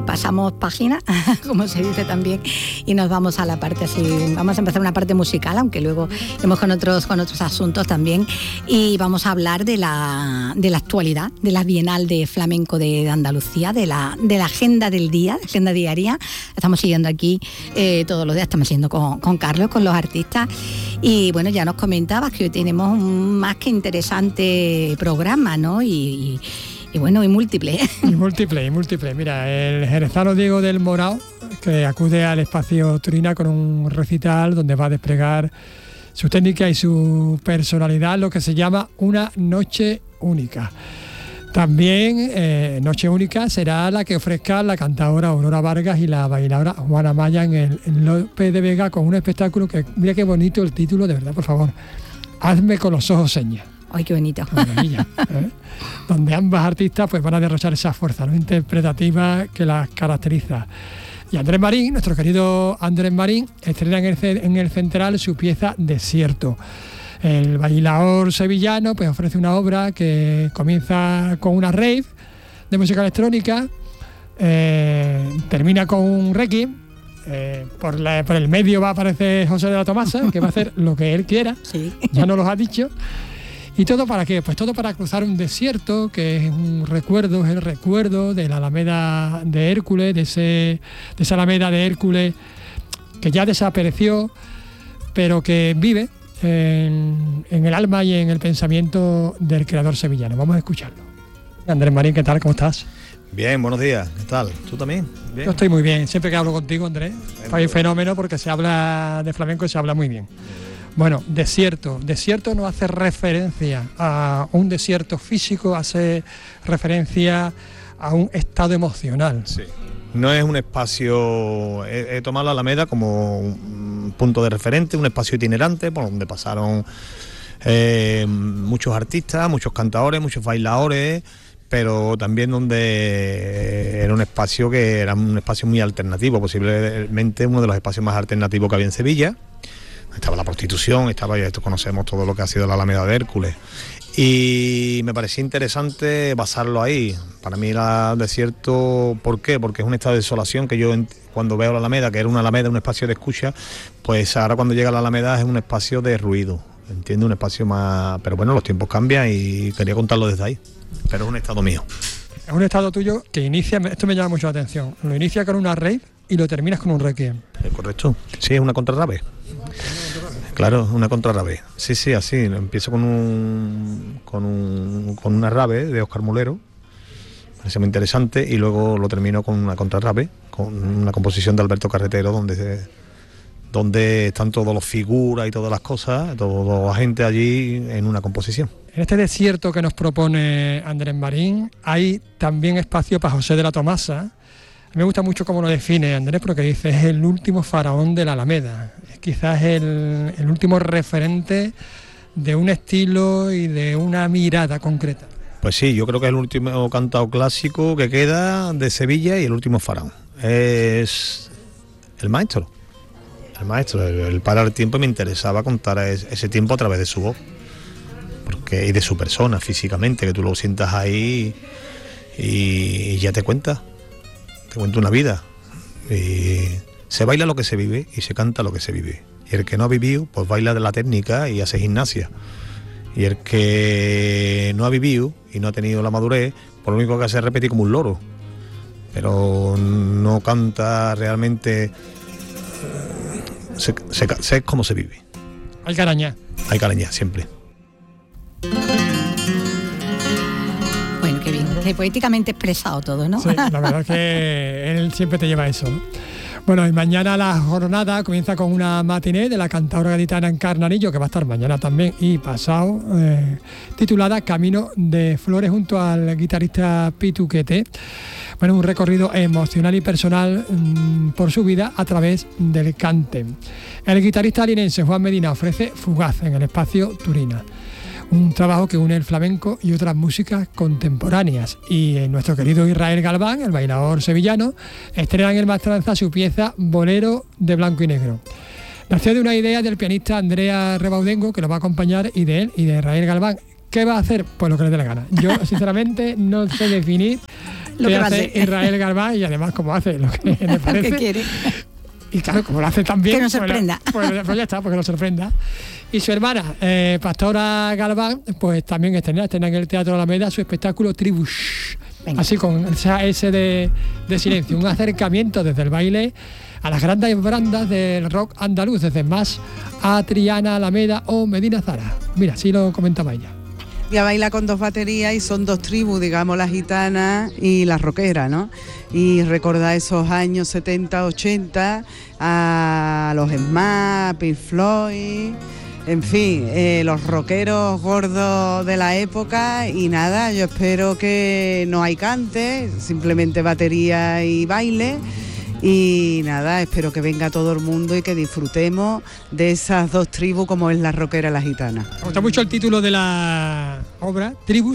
pasamos página, como se dice también, y nos vamos a la parte así, vamos a empezar una parte musical, aunque luego iremos con otros asuntos también, y vamos a hablar de la actualidad, de la Bienal de Flamenco de Andalucía, de la agenda del día, agenda diaria. Estamos siguiendo aquí todos los días, estamos siguiendo con Carlos, con los artistas, y bueno, ya nos comentabas que hoy tenemos un más que interesante programa, ¿no? Y bueno, y múltiple. Y múltiple. Mira, el jerezano Diego del Morao, que acude al espacio Turina con un recital donde va a desplegar su técnica y su personalidad, lo que se llama una noche única. También Noche Única será la que ofrezca la cantadora Aurora Vargas y la bailadora Juana Maya en el López de Vega, con un espectáculo que, mira qué bonito el título, de verdad, por favor. Hazme con los ojos señas. ¡Ay, qué bonito! Maravilla, ¿eh? Donde ambas artistas pues van a derrochar esa fuerza, ¿no?, interpretativa que las caracteriza. Y Andrés Marín, nuestro querido Andrés Marín, estrena en el Central su pieza Desierto. El bailador sevillano pues ofrece una obra que comienza con una rave de música electrónica, termina con un requiem, por el medio va a aparecer José de la Tomasa, que va a hacer lo que él quiera, sí. Ya nos lo ha dicho. ¿Y todo para qué? Pues todo para cruzar un desierto, que es un recuerdo, es el recuerdo de la Alameda de Hércules, de esa Alameda de Hércules que ya desapareció, pero que vive en el alma y en el pensamiento del creador sevillano. Vamos a escucharlo. Andrés Marín, ¿qué tal? ¿Cómo estás? Bien, buenos días. ¿Qué tal? ¿Tú también? Bien. Yo estoy muy bien. Siempre que hablo contigo, Andrés, hay un fenómeno porque se habla de flamenco y se habla muy bien. Bueno, desierto. Desierto no hace referencia a un desierto físico, hace referencia a un estado emocional. Sí. No es un espacio, he tomado la Alameda como un punto de referente, un espacio itinerante por donde pasaron muchos artistas, muchos cantadores, muchos bailadores, pero también donde era un espacio que era un espacio muy alternativo, posiblemente uno de los espacios más alternativos que había en Sevilla. Estaba la prostitución, esto conocemos todo lo que ha sido la Alameda de Hércules. Y me parecía interesante basarlo ahí. Para mí era desierto, ¿por qué? Porque es un estado de desolación que yo cuando veo la Alameda, que era una Alameda, un espacio de escucha, pues ahora cuando llega a la Alameda es un espacio de ruido, ¿entiendes? Un espacio más... Pero bueno, los tiempos cambian y quería contarlo desde ahí. Pero es un estado mío. Es un estado tuyo que inicia, esto me llama mucho la atención, lo inicia con una rave y lo terminas con un requiem. Correcto, sí, es una contrarrave. Claro, una contrarrave. Sí, así. Empiezo con una rave de Óscar Mulero, parece muy interesante, y luego lo termino con una contrarrave, con una composición de Alberto Carretero, donde están todos los figuras y todas las cosas, toda la gente allí en una composición. En este desierto que nos propone Andrés Marín hay también espacio para José de la Tomasa. Me gusta mucho cómo lo define Andrés, porque dice es el último faraón de la Alameda, es quizás el último referente de un estilo y de una mirada concreta. Pues sí, yo creo que es el último cantado clásico que queda de Sevilla y el último faraón. Es el maestro, el parar el tiempo, y me interesaba contar ese tiempo a través de su voz, y de su persona físicamente, que tú lo sientas ahí y ya te cuenta una vida. Y se baila lo que se vive y se canta lo que se vive. Y el que no ha vivido, pues baila de la técnica y hace gimnasia. Y el que no ha vivido y no ha tenido la madurez, pues lo único que hace es repetir como un loro. Pero no canta realmente. Sé cómo se vive. Hay caraña, siempre. Bueno, qué bien, qué poéticamente expresado todo, ¿no? Sí, la verdad es que él siempre te lleva a eso, ¿no? Bueno, y mañana la jornada comienza con una matiné de la cantadora gaditana Encarnarillo, que va a estar mañana también y pasado, titulada Camino de Flores, junto al guitarrista Pituquete. Bueno, un recorrido emocional y personal por su vida a través del cante. El guitarrista linense Juan Medina ofrece Fugaz en el espacio Turina, un trabajo que une el flamenco y otras músicas contemporáneas. Y nuestro querido Israel Galván, el bailador sevillano, estrena en el Maestranza su pieza Bolero de Blanco y Negro. Nació de una idea del pianista Andrea Rebaudengo, que lo va a acompañar, y de él y de Israel Galván. ¿Qué va a hacer? Pues lo que le dé la gana. Yo, sinceramente, no sé definir lo que va a hacer. Israel Galván, y además como hace lo que le parece. ¿Qué quiere? Y claro, como lo hace tan bien, que nos sorprenda. Pues ya está, porque nos sorprenda. Y su hermana, Pastora Galván, pues también estrena en el Teatro Alameda su espectáculo Tribus. Venga. Así con esa S de silencio, un acercamiento desde el baile a las grandes bandas del rock andaluz, desde más a Triana, Alameda o Medina Zara. Mira, así lo comentaba ella. Ya baila con 2 baterías y son 2 tribus, digamos, la gitana y la rockera, ¿no? Y recordar esos años 70, 80, a los Smashing, Pink Floyd, en fin, los rockeros gordos de la época. Y nada, yo espero que no hay cante, simplemente batería y baile. Y nada, espero que venga todo el mundo y que disfrutemos de esas 2 tribus como es la rockera y la gitana. Me gusta mucho el título de la obra,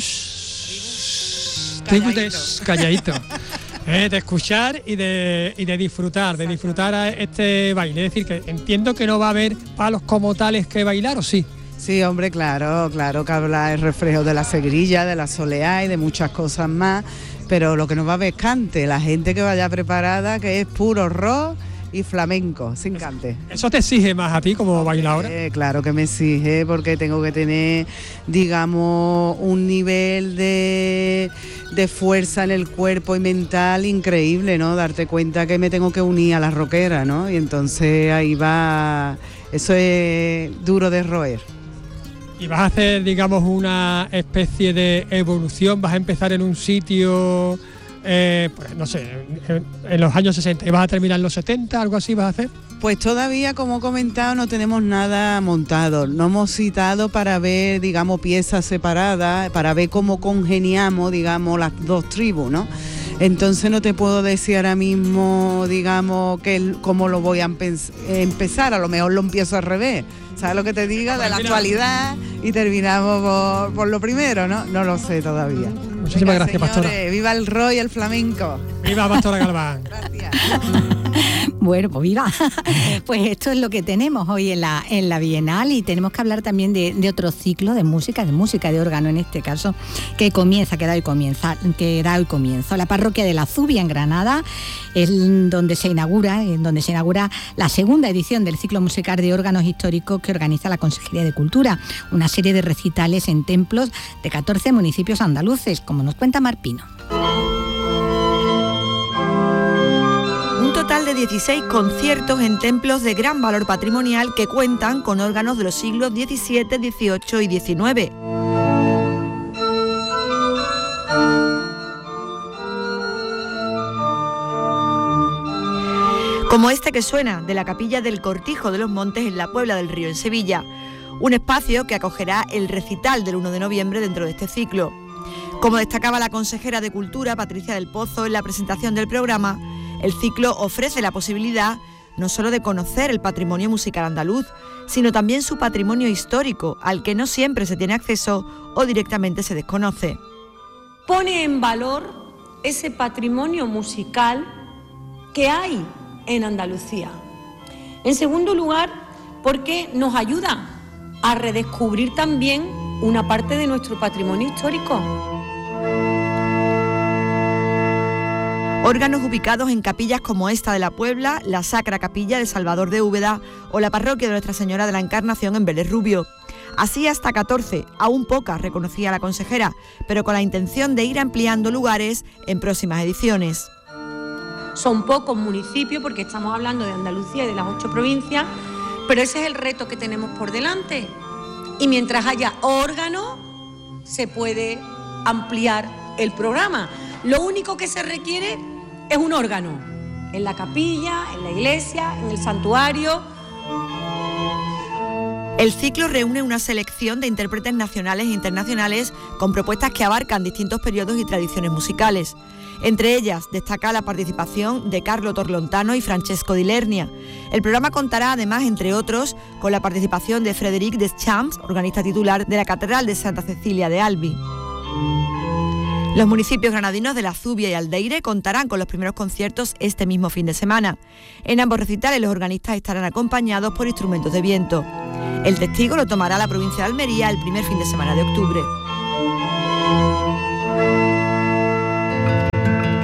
Tribus calladito. De escuchar y de disfrutar, a este baile. Es decir, que entiendo que no va a haber palos como tales que bailar, ¿o sí? Sí, hombre, claro que habla el reflejo de la segrilla, de la soleá y de muchas cosas más. Pero lo que nos va a ver es cante, la gente que vaya preparada, que es puro rock y flamenco, sin cante. ¿Eso te exige más a ti como bailadora? Claro que me exige, porque tengo que tener, digamos, un nivel de fuerza en el cuerpo y mental increíble, ¿no? Darte cuenta que me tengo que unir a la rockera, ¿no? Y entonces ahí va, eso es duro de roer. ¿Y vas a hacer, digamos, una especie de evolución? ¿Vas a empezar en un sitio, pues no sé, en los años 60 y vas a terminar en los 70, algo así vas a hacer? Pues todavía, como he comentado, no tenemos nada montado. No hemos citado para ver, digamos, piezas separadas, para ver cómo congeniamos, digamos, las 2 tribus, ¿no? Entonces no te puedo decir ahora mismo, digamos, cómo lo voy a empezar. A lo mejor lo empiezo al revés. ¿Sabes lo que te diga? De la actualidad y terminamos por lo primero, ¿no? No lo sé todavía. Muchísimas gracias, Pastora. Viva el rock y el flamenco. Viva Pastora Galván. Gracias. Bueno, pues viva. Pues esto es lo que tenemos hoy en la Bienal, y tenemos que hablar también de otro ciclo de música de órgano en este caso, que da hoy comienzo. La parroquia de la Zubia en Granada es donde se inaugura la segunda edición del ciclo musical de órganos históricos que organiza la Consejería de Cultura, una serie de recitales en templos de 14 municipios andaluces, como nos cuenta Mar Pino. Un total de 16 conciertos en templos de gran valor patrimonial que cuentan con órganos de los siglos XVII, XVIII y XIX. Como este que suena, de la Capilla del Cortijo de los Montes en la Puebla del Río, en Sevilla, un espacio que acogerá el recital del 1 de noviembre dentro de este ciclo. Como destacaba la consejera de Cultura, Patricia del Pozo, en la presentación del programa, el ciclo ofrece la posibilidad no solo de conocer el patrimonio musical andaluz, sino también su patrimonio histórico, al que no siempre se tiene acceso o directamente se desconoce. Pone en valor ese patrimonio musical que hay en Andalucía. En segundo lugar, porque nos ayuda a redescubrir también una parte de nuestro patrimonio histórico. Órganos ubicados en capillas como esta de la Puebla, la Sacra Capilla de Salvador de Úbeda o la parroquia de Nuestra Señora de la Encarnación en Vélez Rubio. Así hasta 14, aún pocas, reconocía la consejera, pero con la intención de ir ampliando lugares en próximas ediciones. Son pocos municipios, porque estamos hablando de Andalucía y de las 8 provincias, pero ese es el reto que tenemos por delante. Y mientras haya órganos, se puede ampliar el programa. Lo único que se requiere es un órgano, en la capilla, en la iglesia, en el santuario. El ciclo reúne una selección de intérpretes nacionales e internacionales con propuestas que abarcan distintos periodos y tradiciones musicales. Entre ellas destaca la participación de Carlo Torlontano y Francesco Di Lernia. El programa contará además, entre otros, con la participación de Frédéric Deschamps, organista titular de la Catedral de Santa Cecilia de Albi. Los municipios granadinos de La Zubia y Aldeire contarán con los primeros conciertos este mismo fin de semana. En ambos recitales los organistas estarán acompañados por instrumentos de viento. El testigo lo tomará la provincia de Almería el primer fin de semana de octubre.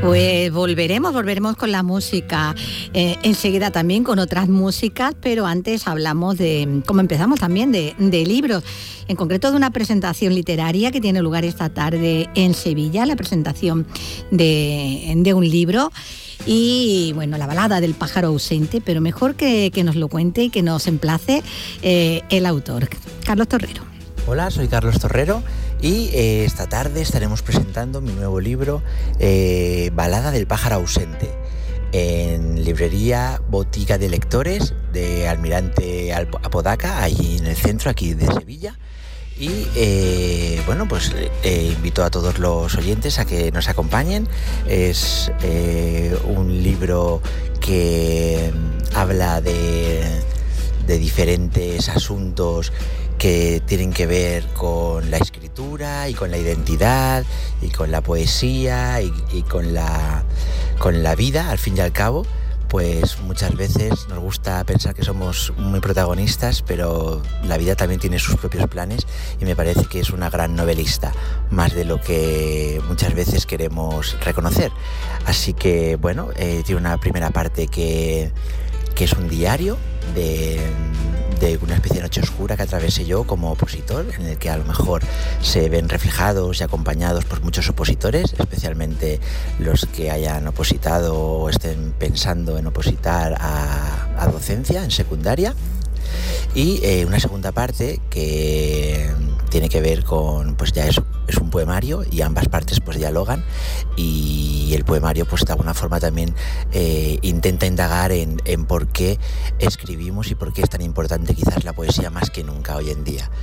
Pues volveremos con la música, enseguida también con otras músicas, pero antes hablamos de, como empezamos también, de libros, en concreto de una presentación literaria que tiene lugar esta tarde en Sevilla, la presentación de un libro. Y bueno, la balada del pájaro ausente, pero mejor que nos lo cuente y que nos emplace el autor, Carlos Torrero. Hola, soy Carlos Torrero y esta tarde estaremos presentando mi nuevo libro, Balada del pájaro ausente, en librería Botica de Lectores de Almirante Apodaca, allí en el centro, aquí de Sevilla. Y bueno, pues invito a todos los oyentes a que nos acompañen. Es un libro que habla de diferentes asuntos que tienen que ver con la escritura y con la identidad y con la poesía y con la vida, al fin y al cabo. Pues muchas veces nos gusta pensar que somos muy protagonistas, pero la vida también tiene sus propios planes y me parece que es una gran novelista, más de lo que muchas veces queremos reconocer. Así que bueno, tiene una primera parte que es un diario de una especie de noche oscura que atravesé yo como opositor, en el que a lo mejor se ven reflejados y acompañados por muchos opositores, especialmente los que hayan opositado o estén pensando en opositar a docencia en secundaria. Y una segunda parte que tiene que ver con, pues ya es un poemario y ambas partes pues dialogan, y el poemario pues de alguna forma también intenta indagar en por qué escribimos y por qué es tan importante quizás la poesía más que nunca hoy en día.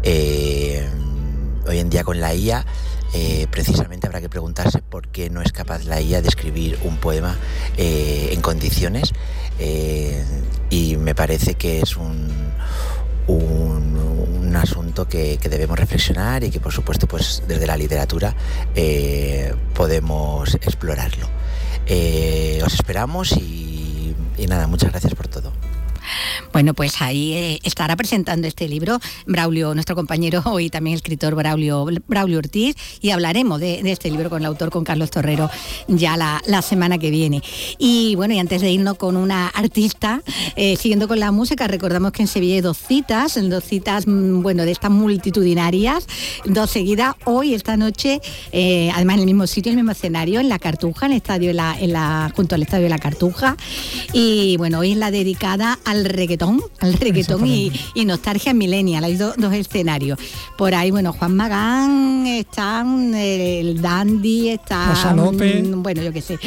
Hoy en día con la IA precisamente habrá que preguntarse por qué no es capaz la IA de escribir un poema en condiciones, y me parece que es un asunto que debemos reflexionar y que por supuesto pues desde la literatura podemos explorarlo. Os esperamos y nada, muchas gracias por todo. Bueno, pues ahí estará presentando este libro Braulio, nuestro compañero y también escritor Braulio Ortiz, y hablaremos de este libro con el autor, con Carlos Torrero, ya la semana que viene. Y bueno, y antes de irnos con una artista, siguiendo con la música, recordamos que en Sevilla hay dos citas, bueno, de estas multitudinarias, dos seguidas, hoy, esta noche, además en el mismo sitio, en el mismo escenario, en la Cartuja, en el estadio, junto al estadio de la Cartuja. Y bueno, hoy es la dedicada al reggaetón y nostalgia millennial. Hay dos escenarios. Por ahí, bueno, Juan Magán, están el Dandy, está Rosa López. Bueno, yo qué sé.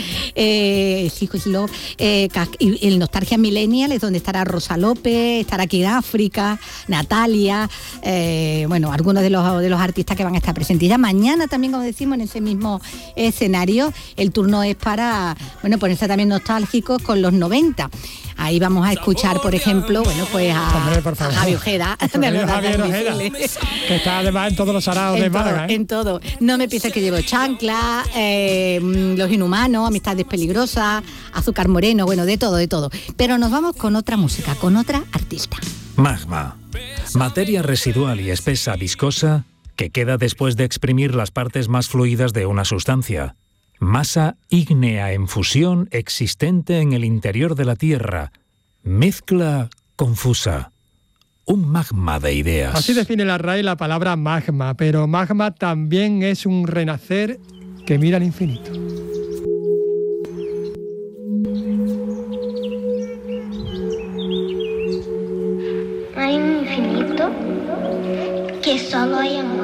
Y el nostalgia millennial es donde estará Rosa López, estará aquí en África, Natalia, bueno, algunos de los artistas que van a estar presentes. Y ya mañana también, como decimos, en ese mismo escenario, el turno es para, bueno, ponerse también nostálgicos con los 90. Ahí vamos a escuchar, por ejemplo, bueno, pues a Javi Ojeda. Javier Ojeda, que está además en todos los araos de Málaga. En todo. No me pienses que llevo chancla, Los Inhumanos, Amistades Peligrosas, Azúcar Moreno, bueno, de todo. Pero nos vamos con otra música, con otra artista. Magma. Materia residual y espesa viscosa que queda después de exprimir las partes más fluidas de una sustancia. Masa ígnea en fusión existente en el interior de la Tierra. Mezcla confusa. Un magma de ideas. Así define la RAE la palabra magma, pero magma también es un renacer que mira al infinito. Hay un infinito que solo hay amor.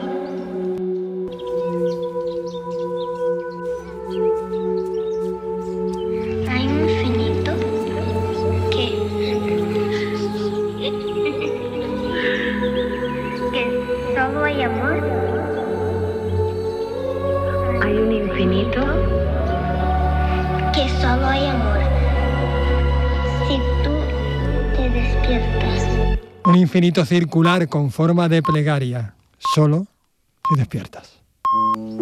Hay un infinito que solo hay amor. Hay un infinito que solo hay amor. Si tú te despiertas. Un infinito circular con forma de plegaria, solo si despiertas.